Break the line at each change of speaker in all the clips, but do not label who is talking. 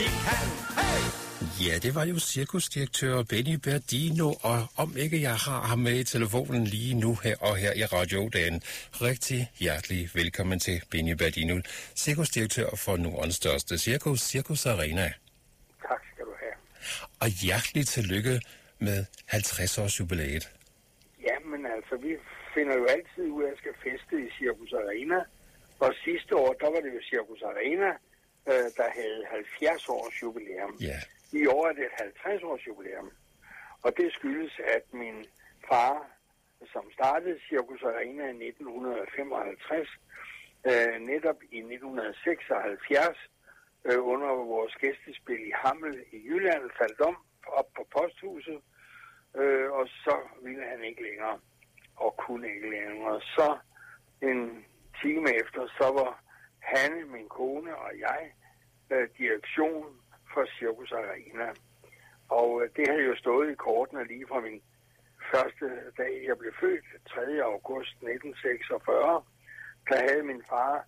de kan. Hey!
Ja, det var jo cirkusdirektør Benny Berdino, og om ikke jeg har ham med i telefonen lige nu her i radiodagen. Rigtig hjertelig velkommen til Benny Berdino, cirkusdirektør for Nordens største cirkus, Cirkus Arena.
Tak skal du have.
Og hjertelig tillykke med 50-års jubilæet.
Jamen altså, vi finder jo altid ud af at skal feste i Cirkus Arena. Og sidste år, der var det jo Cirkus Arena, der havde 70 års jubilæum.
Ja.
I år er det et 50 års jubilæum. Og det skyldes, at min far, som startede Cirkus Arena i 1955, netop i 1976, under vores gæstespil i Hammel i Jylland, faldt op på posthuset, og så ville han ikke længere, og kunne ikke længere. Så en time efter, så var Hanne, min kone og jeg, direktion for Cirkus Arena. Og det havde jo stået i kortene lige fra min første dag, jeg blev født, 3. august 1946. Der havde min far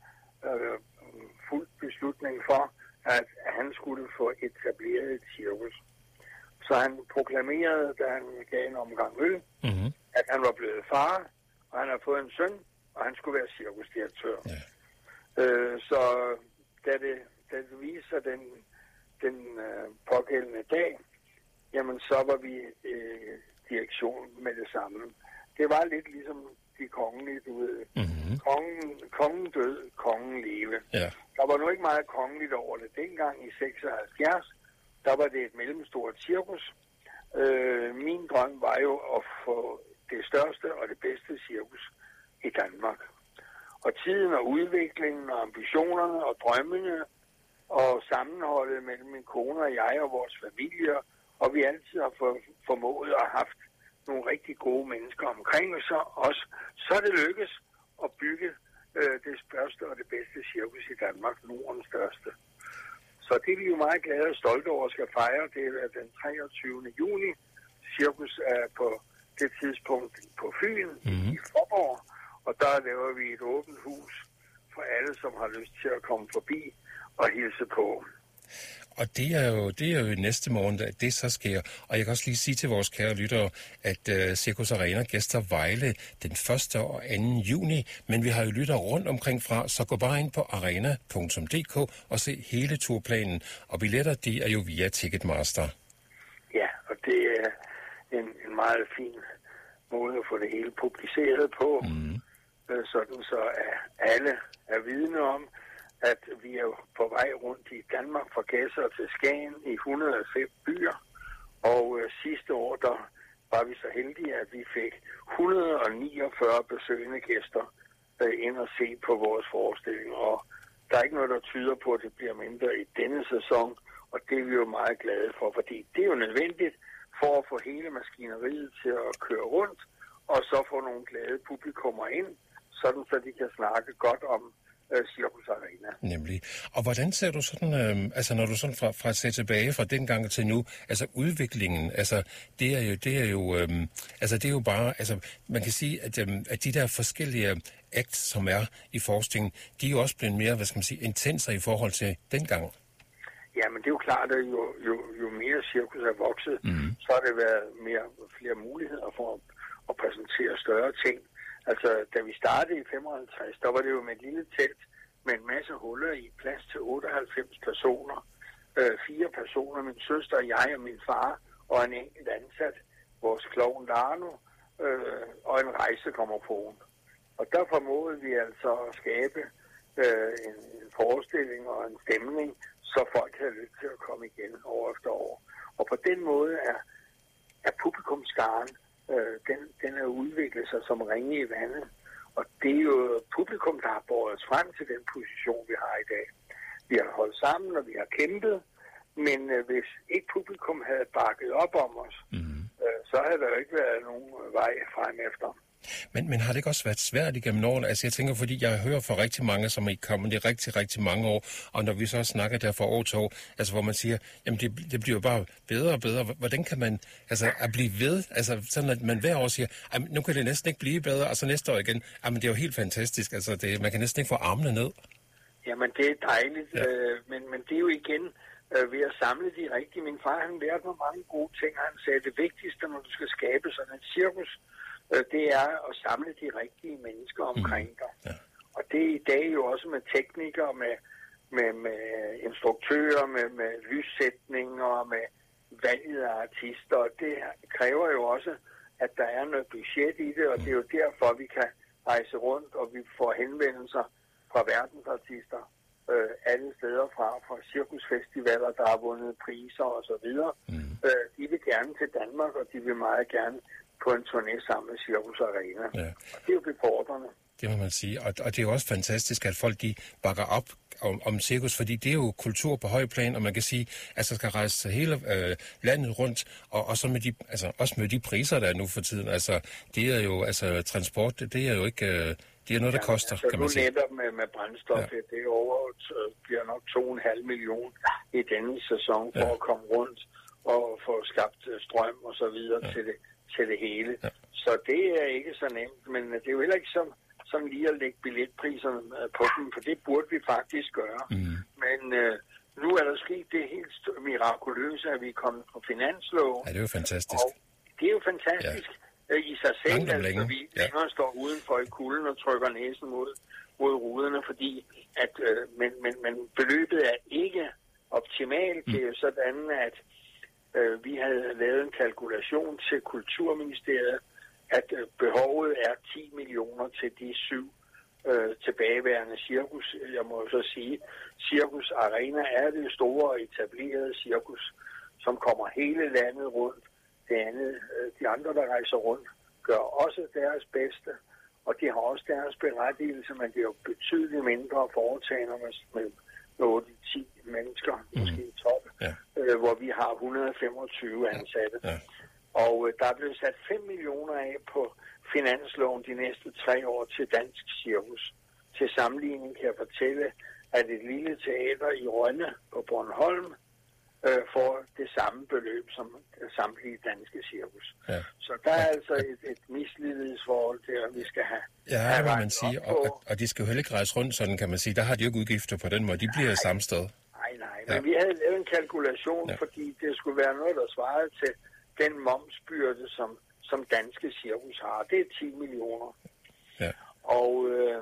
fuld beslutning for, at han skulle få etableret et cirkus. Så han proklamerede, da han gav en omgang øl, at han var blevet far, og han har fået en søn, og han skulle være cirkusdirektør. Ja. Så da det viste sig den pågældende dag, jamen så var vi direktion med det samme. Det var lidt ligesom de kongelige, du ved. Kongen død, kongen leve. Ja. Der var nu ikke meget kongeligt over det. Dengang i 76, der var det et mellemstort cirkus. Min drøm var jo at få det største og det bedste cirkus i Danmark. Og tiden og udviklingen og ambitionerne og drømmene og sammenholdet mellem min kone og jeg og vores familier, og vi altid har formået og haft nogle rigtig gode mennesker omkring os, så er det lykkes at bygge det største og det bedste cirkus i Danmark, Nordens største. Så det er vi jo meget glade og stolte over at skal fejre. Det er den 23. juni. Cirkus er på det tidspunkt på Fyn i Fåborg, og der laver vi et åbent hus for alle, som har lyst til at komme forbi og hilse på.
Og det er jo næste morgen, at det så sker. Og jeg kan også lige sige til vores kære lyttere, at Cirkus Arena gæster Vejle den 1. og 2. juni. Men vi har jo lyttere rundt omkring fra, så gå bare ind på arena.dk og se hele turplanen. Og billetter, de er jo via Ticketmaster.
Ja, og det er en meget fin måde at få det hele publiceret på. Sådan så alle er vidne om, at vi er på vej rundt i Danmark fra Gedser til Skagen i 105 byer. Og sidste år, der var vi så heldige, at vi fik 149 besøgende gæster ind og se på vores forestilling. Og der er ikke noget, der tyder på, at det bliver mindre i denne sæson. Og det er vi jo meget glade for, fordi det er jo nødvendigt for at få hele maskineriet til at køre rundt, og så få nogle glade publikummer ind, sådan så de kan snakke godt om Cirkus Arena.
Nemlig. Og hvordan ser du sådan, altså når du sådan fra at se tilbage fra dengang til nu, altså udviklingen, altså det er jo bare, altså man kan sige, at de der forskellige acts, som er i forskningen, de er jo også blevet mere, hvad skal man sige, intenser i forhold til dengang.
Ja, men det er jo klart, at jo mere cirkus er vokset, så har det været flere muligheder for at præsentere større ting. Altså, da vi startede i 55, der var det jo med et lille telt med en masse huller i, plads til 98 personer. 4 personer, min søster, jeg og min far, og en enkelt ansat, vores klovn Darno, og en rejsegrammofon. Og der formåede vi altså at skabe en forestilling og en stemning, så folk havde lyst til at komme igen år efter år. Og på den måde er publikumsskaren, den er udviklet sig som ringe i vandet. Og det er jo publikum, der har båret os frem til den position, vi har i dag. Vi har holdt sammen, og vi har kæmpet, men hvis ikke publikum havde bakket op om os, så havde der jo ikke været nogen vej frem efter.
Men har det ikke også været svært igennem årene? Altså jeg tænker, fordi jeg hører fra rigtig mange, som er kommet i rigtig, rigtig mange år, og når vi så snakker der fra år til år, altså hvor man siger, jamen det bliver bare bedre og bedre. Hvordan kan man altså at blive ved? Altså sådan, at man hver år siger, nu kan det næsten ikke blive bedre, og så næste år igen, jamen det er jo helt fantastisk. Altså man kan næsten ikke få armene ned.
Jamen det er dejligt, ja. Men det er jo igen ved at samle de rigtige. Min far, han lærte mig mange gode ting. Han sagde, at det vigtigste, når du skal skabe sådan et cirkus, det er at samle de rigtige mennesker omkring dig. Ja. Og det er i dag jo også med teknikere, med instruktører, med lyssætninger, med valget af artister. Og det kræver jo også, at der er noget budget i det, og det er jo derfor, vi kan rejse rundt, og vi får henvendelser fra verdensartister alle steder fra cirkusfestivaler, der har vundet priser og så videre. De vil gerne til Danmark, og de vil meget gerne på en turné sammen med Cirkus Arena. Ja. Og det er jo befordrende.
Det må man sige. Og det er jo også fantastisk, at folk de bakker op om cirkus, fordi det er jo kultur på høj plan, og man kan sige, at der skal rejse hele landet rundt, og så med de, også med de priser, der er nu for tiden. Det er jo, transport, det er jo ikke... Det er noget, der koster, kan man sige.
Netop med brændstof, det er over, bliver nok 2,5 millioner i denne sæson for at komme rundt og få skabt strøm og så videre til det hele. Ja. Så det er ikke så nemt, men det er jo heller ikke som lige at lægge billetpriserne på dem, for det burde vi faktisk gøre. Men nu er der sket det helt mirakuløse, at vi er kommet på finanslov.
Ja, det er jo fantastisk.
Og det er jo fantastisk. Ja. I sig selv, at vi længere står udenfor i kulden og trykker næsen mod ruderne, fordi at men beløbet er ikke optimalt. Det er jo sådan, at vi havde lavet en kalkulation til Kulturministeriet, at behovet er 10 millioner til de 7 tilbageværende cirkus. Jeg må så sige, Cirkus Arena er det store etablerede cirkus, som kommer hele landet rundt. Det andet, de andre, der rejser rundt, gør også deres bedste, og de har også deres berettigelse, men det er jo betydeligt mindre foretagende med 8-10 mennesker, måske 12, hvor vi har 125 ansatte. Ja. Og der er blevet sat 5 millioner af på finansloven de næste 3 år til dansk cirkus. Til sammenligning kan jeg fortælle, at et lille teater i Rønne på Bornholm får det samme beløb som samtlige danske cirkus. Ja. Så der er altså et mislighedsforhold til, at vi skal have...
Ja, det må man sige. Og de skal jo heller ikke rejse rundt, sådan kan man sige. Der har de jo ikke udgifter på den måde. De bliver samme sted.
Nej. Men vi havde lavet en kalkulation, fordi det skulle være noget, der svarede til den momsbyrde, som danske cirkus har. Det er 10 millioner. Ja. Og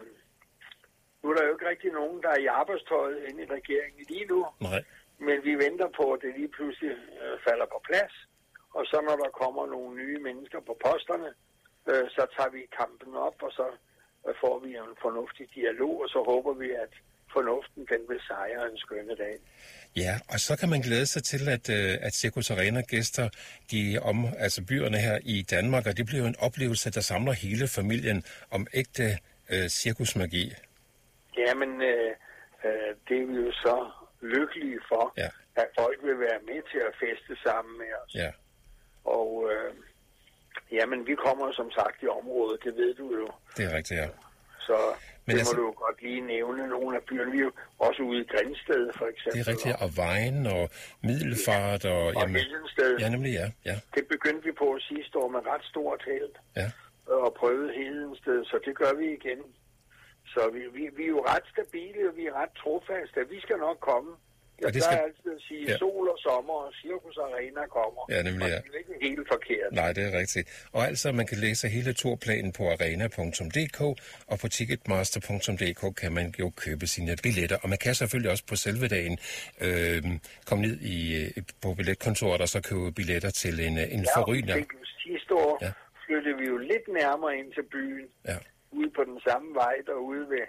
nu er der jo ikke rigtig nogen, der er i arbejdstøjet inde i regeringen lige nu. Nej. Men vi venter på, at det lige pludselig falder på plads. Og så når der kommer nogle nye mennesker på posterne, så tager vi kampen op, og så får vi en fornuftig dialog, og så håber vi, at fornuften den vil sejre en skønne dag.
Ja, og så kan man glæde sig til, at Cirkus Arena gæster byerne her i Danmark, og det bliver jo en oplevelse, der samler hele familien om ægte cirkusmagi.
Jamen, det er vi jo så lykkelige for, at folk vil være med til at feste sammen med os. Ja. Og jamen, vi kommer som sagt i området, det ved du jo. Det er
rigtigt, ja.
Så men det må du jo godt lige nævne. Nogle af byerne, vi er jo også ude i Grindsted, for eksempel.
Det er rigtigt, og Vejen og Middelfart og
Hedensted.
Ja, nemlig, ja.
Det begyndte vi på sidste år med ret stort held. Ja. Og prøvede Hedensted, så det gør vi igen. Så vi er jo ret stabile, og vi er ret trofaste. Vi skal nok komme. Jeg plejer altid at sige sol og sommer, og Cirkus Arena kommer.
Ja, nemlig,
og det er ikke helt forkert.
Nej, det er rigtigt. Og altså, man kan læse hele turplanen på arena.dk, og på ticketmaster.dk kan man jo købe sine billetter. Og man kan selvfølgelig også på selve dagen komme ned på billetkontoret og så købe billetter til en forrygende.
Ja, sidste år flyttede vi jo lidt nærmere ind til byen. Ja. Ude på den samme vej derude ved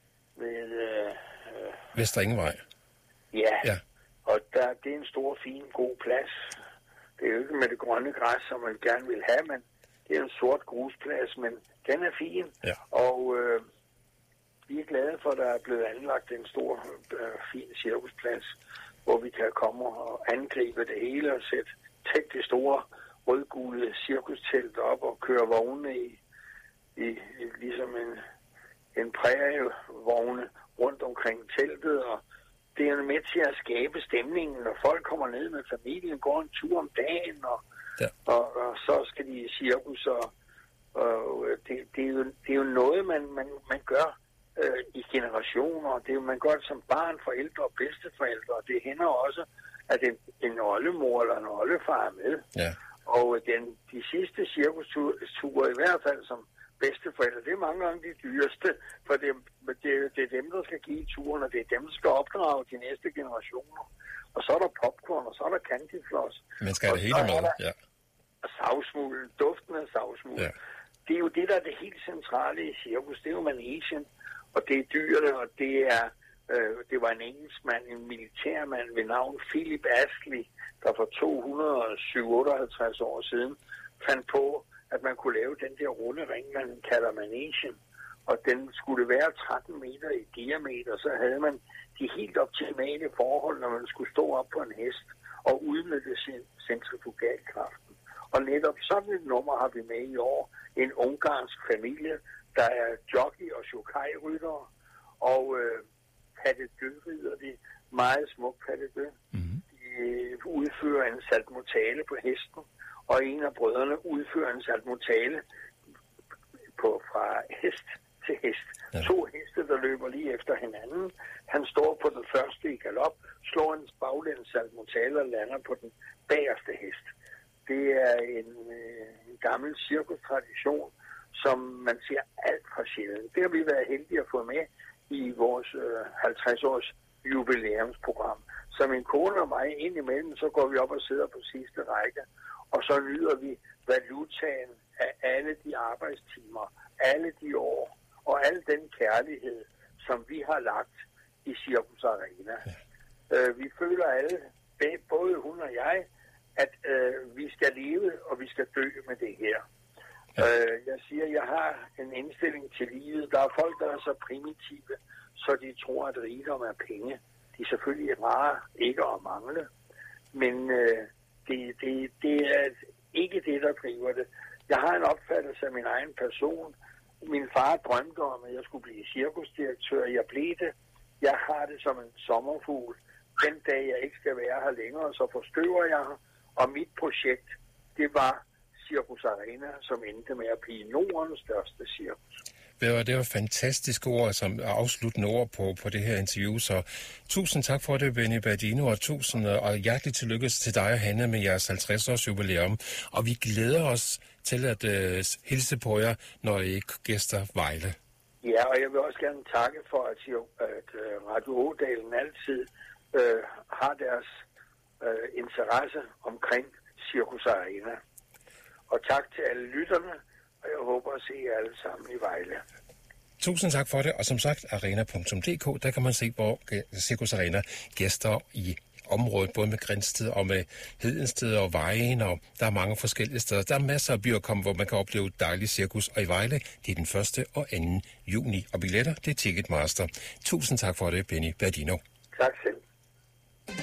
Vester Ingevej.
Ja, og det er en stor, fin, god plads. Det er jo ikke med det grønne græs, som man gerne vil have, men det er en sort grusplads, men den er fin. Ja. Og vi er glade for, at der er blevet anlagt en stor, fin cirkusplads, hvor vi kan komme og angribe det hele og tække det store rødgule cirkustelt op og køre vogne i ligesom en prærievogne rundt omkring teltet, og det er med til at skabe stemningen, når folk kommer ned med familien, går en tur om dagen, og så skal de i cirkus, og det er jo noget, man gør i generationer. Det er jo, man gør det som barn, forældre og bedsteforældre, og det hænder også, at en oldemor eller en oldefar er med.
Ja.
Og de sidste cirkusture, i hvert fald som bedsteforældre, det er mange gange de dyreste, for det er dem, der skal give turen, og det er dem, der skal opdrage de næste generationer. Og så er der popcorn, og så er der candyfloss.
Man skal have det hele med, ja.
Og savsmuld, duften af savsmuld. Ja. Det er jo det, der er det helt centrale i cirkus. Det er jo managen, og det er dyrene, og det var en engelskmand, en militærmand ved navn Philip Astley, der for 258 år siden fandt på, at man kunne lave den der runde ring, man kalder managen. Og den skulle være 13 meter i diameter, så havde man de helt optimale forhold, når man skulle stå op på en hest og udnytte sin centrifugalkraften. Og netop sådan et nummer har vi med i år. En ungarsk familie, der er jockey- og shokai-ryttere, og Patte Dø-rider, de meget smuk Patte Dø. Mm-hmm. De udfører en saltmortale på hesten, og en af brødrene udfører en saltmortale fra hest til hest. Ja. 2 heste, der løber lige efter hinanden. Han står på den første i galop, slår en baglæns saltmortale og lander på den bagerste hest. Det er en gammel cirkustradition, som man ser alt fra sjældent. Det har vi været heldige at få med i vores 50-års jubilæumsprogram. Så min kone og mig indimellem, så går vi op og sidder på sidste række, og så nyder vi valutaen af alle de arbejdstimer, alle de år, og al den kærlighed, som vi har lagt i Cirkus Arena. Ja. Vi føler alle, både hun og jeg, at vi skal leve, og vi skal dø med det her. Ja. Jeg siger, jeg har en indstilling til livet. Der er folk, der er så primitive, så de tror, at rigdom er penge. De er selvfølgelig rare ikke at mangle, men det er ikke det, der driver det. Jeg har en opfattelse af min egen person. Min far drømte om, at jeg skulle blive cirkusdirektør. Jeg blev det. Jeg har det som en sommerfugl. Den dag, jeg ikke skal være her længere, så forstøver jeg her. Og mit projekt, det var Cirkus Arena, som endte med at blive Nordens største cirkus.
Det var fantastiske ord, som afsluttende ord på det her interview, så tusind tak for det, Benny Badino, og hjerteligt tillykke til dig og Hanne med jeres 50-års jubilæum. Og vi glæder os til at hilse på jer, når I gæster Vejle.
Ja, og jeg vil også gerne takke for, at Radio Ådalen altid har deres interesse omkring Cirkus Arena. Og tak til alle lytterne, og jeg håber at se jer alle sammen i Vejle.
Tusind tak for det, og som sagt, arena.dk, der kan man se, hvor Cirkus Arena gæster i området, både med Grindsted og med Hedensted og Vejen, og der er mange forskellige steder. Der er masser af byer, hvor man kan opleve dejlig cirkus, og i Vejle, det er den 1. og 2. juni, og billetter, det er Ticketmaster. Tusind tak for det, Benny Badino.
Tak selv.